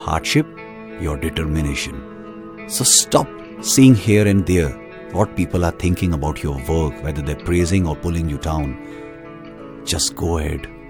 hardship, your determination. So stop seeing here and there what people are thinking about your work, whether they're praising or pulling you down. Just go ahead.